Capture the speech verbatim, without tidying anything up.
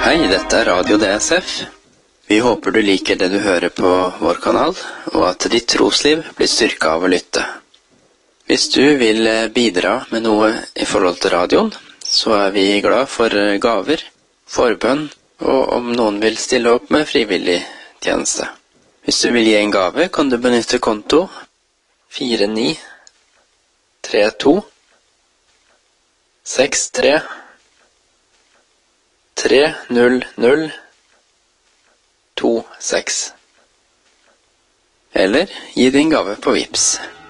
Hei, dette er Radio D S F. Vi håper du liker det du hører på vår kanal, og at ditt trosliv blir styrket av å lytte. Hvis du vil bidra med noe i forhold til radioen, så er vi glad for gaver, forbønn, og om noen vil stille opp med frivillig tjeneste. Hvis du vil gi en gave, kan du benytte konto fire ni tre to seks tre tre null null to seks. Eller gi din gave på Vipps.